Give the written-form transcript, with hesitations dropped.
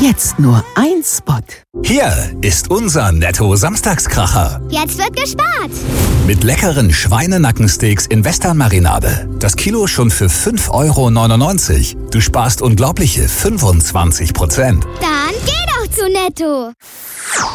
Jetzt nur ein Spot. Hier ist unser Netto-Samstagskracher. Jetzt wird gespart. Mit leckeren Schweinenackensteaks in Western-Marinade. Das Kilo schon für 5,99 €. Du sparst unglaubliche 25%. Dann geh doch zu Netto.